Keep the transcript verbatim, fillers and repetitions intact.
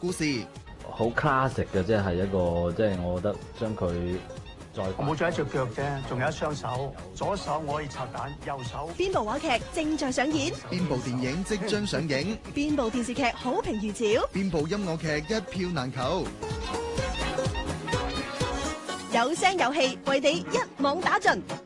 故事。 好 classic 嘅，即係一個即係我覺得將佢再我冇咗一隻腳啫，仲有一雙手，左手我可以拆彈，右手。 邊部話劇正在上演？ 邊部電影即將上映？ 邊部電視劇好評如潮？ 邊部音樂劇一票難求？ 有聲有氣，為你一網打盡。